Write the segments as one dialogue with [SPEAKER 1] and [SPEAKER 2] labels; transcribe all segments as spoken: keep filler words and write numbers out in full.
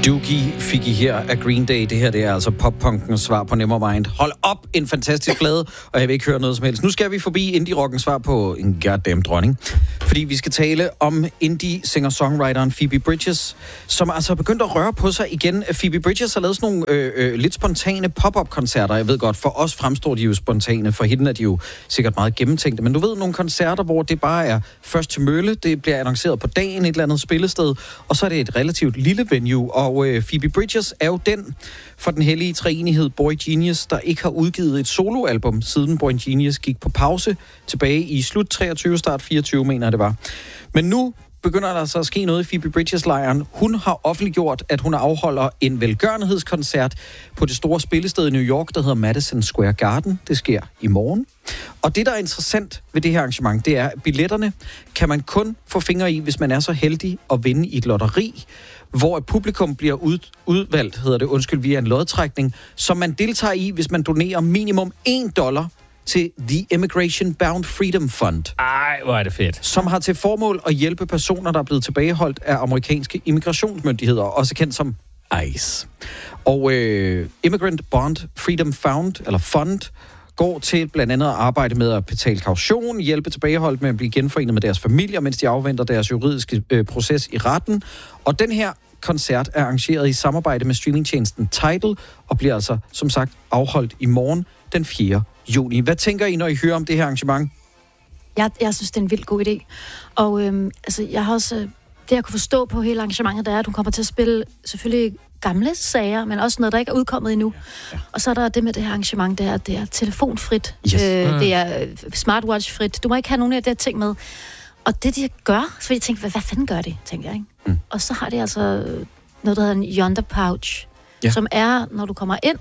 [SPEAKER 1] Dookie fik I her af Green Day. Det her det er altså pop-punkens svar på Nevermind. Hold op, en fantastisk plade, og jeg vil ikke høre noget som helst. Nu skal vi forbi indie-rockens svar på en goddamn dronning. Fordi vi skal tale om indie-singer-songwriteren Phoebe Bridgers, som altså er begyndt at røre på sig igen. Phoebe Bridgers har lavet sådan nogle øh, øh, lidt spontane pop-up-koncerter. Jeg ved godt, for os fremstår de jo spontane. For hende er de jo sikkert meget gennemtænkte. Men du ved, nogle koncerter, hvor det bare er først til mølle. Det bliver annonceret på dagen et eller andet spillested. Og så er det et relativt lille venue. Og øh, Phoebe Bridgers er jo den for den hellige treenighed Boy Genius, der ikke har udgivet et soloalbum, siden Boy Genius gik på pause tilbage i slut treogtyve, start fireogtyve, mener jeg det var. Men nu begynder der så at ske noget i Phoebe Bridgers-lejren. Hun har offentliggjort, at hun afholder en velgørenhedskoncert på det store spillested i New York, der hedder Madison Square Garden. Det sker i morgen. Og det, der er interessant ved det her arrangement, det er, at billetterne kan man kun få fingre i, hvis man er så heldig at vinde i et lotteri, hvor et publikum bliver ud, udvalgt, hedder det, undskyld, via en lodtrækning, som man deltager i, hvis man donerer minimum en dollar til The Immigration Bound Freedom Fund.
[SPEAKER 2] Ej, hvor er det fedt.
[SPEAKER 1] Som har til formål at hjælpe personer, der er blevet tilbageholdt af amerikanske immigrationsmyndigheder, også kendt som ICE. Og øh, Immigrant Bond Freedom Fund, eller Fund, går til blandt andet at arbejde med at betale kaution, hjælpe tilbageholdt med at blive genforenet med deres familier, mens de afventer deres juridiske øh, proces i retten. Og den her koncert er arrangeret i samarbejde med streamingtjenesten Tidal, og bliver altså, som sagt, afholdt i morgen den fjerde juni. Hvad tænker I, når I hører om det her arrangement?
[SPEAKER 3] Jeg, jeg synes, det er en vildt god idé. Og øhm, altså, jeg har også... Det, jeg kunne forstå på hele arrangementet, det er, at hun kommer til at spille selvfølgelig gamle sager, men også noget, der ikke er udkommet endnu. Ja, ja. Og så er der det med det her arrangement, det er, det er telefonfrit.
[SPEAKER 1] Yes.
[SPEAKER 3] Øh,
[SPEAKER 1] mm.
[SPEAKER 3] Det er smartwatch-frit. Du må ikke have nogen af de her ting med. Og det, de gør, så jeg tænkte, hvad, hvad fanden gør det, tænker jeg, ikke? Mm. Og så har de altså noget, der hedder en Yonder Pouch, ja. Som er, når du kommer ind,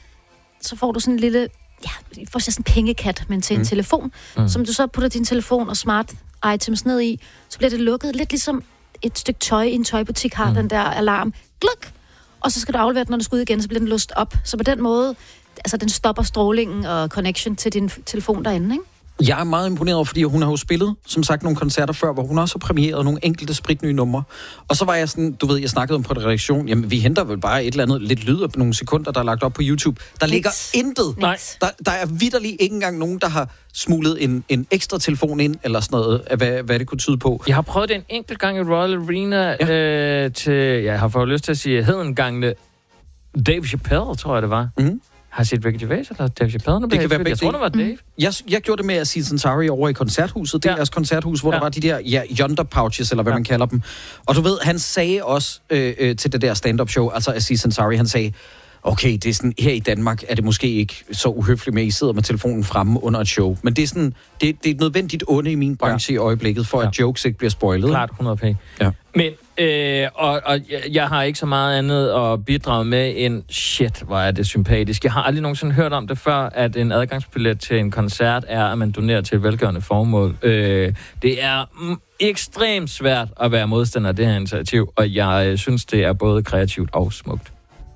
[SPEAKER 3] så får du sådan en lille, ja, får sådan en pengekat, men til mm. en telefon, mm. som du så putter din telefon og smart items ned i, så bliver det lukket, lidt ligesom et stykke tøj i en tøjbutik har mm. den der alarm. Gluk! Og så skal du aflevere den, når du skal ud igen, så bliver den låst op. Så på den måde, altså den stopper strålingen og connection til din telefon derinde, ikke?
[SPEAKER 1] Jeg er meget imponeret over, fordi hun har jo spillet, som sagt, nogle koncerter før, hvor hun også har premieret nogle enkelte spritnye numre. Og så var jeg sådan, du ved, jeg snakkede om på en redaktion, jamen vi henter vel bare et eller andet lidt lyd af nogle sekunder, der er lagt op på YouTube. Der Nix. ligger intet.
[SPEAKER 3] Nej.
[SPEAKER 1] Der, der er vitterlig ikke engang nogen, der har smuglet en, en ekstra telefon ind, eller sådan noget, hvad, hvad det kunne tyde på.
[SPEAKER 2] Jeg har prøvet det en enkelt gang i Royal Arena ja. øh, til, jeg har fået lyst til at sige, hedengangene Dave Chappelle, tror jeg det var. Mm. Har I set Ricky Gervais eller Dave Chappelle?
[SPEAKER 1] Det kan være begge.
[SPEAKER 2] Jeg tror, det var Dave.
[SPEAKER 1] Jeg, jeg gjorde det med Aziz Ansari over i koncerthuset. Det er ja. deres koncerthus, hvor ja. der var de der ja, Yonder Pouches, eller hvad ja. man kalder dem. Og du ved, han sagde også øh, øh, til det der stand-up show, altså Aziz Ansari, han sagde, okay, det er sådan, her i Danmark er det måske ikke så uhøfligt med, at I sidder med telefonen fremme under et show. Men det er sådan, det, det er et nødvendigt onde i min branche ja. i øjeblikket, for ja. at jokes ikke bliver spoilet.
[SPEAKER 2] Klart, hundrede p. Ja. Men, øh, og, og jeg har ikke så meget andet at bidrage med end, shit, hvor er det sympatisk. Jeg har aldrig nogensinde hørt om det før, at en adgangsbillet til en koncert er, at man donerer til et velgørende formål. Øh, det er mm, ekstremt svært at være modstander af det her initiativ, og jeg øh, synes, det er både kreativt og smukt.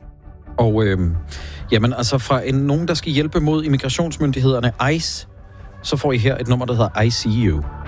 [SPEAKER 1] Og øh, jamen altså fra en, nogen, der skal hjælpe mod immigrationsmyndighederne ICE, så får I her et nummer, der hedder I See You.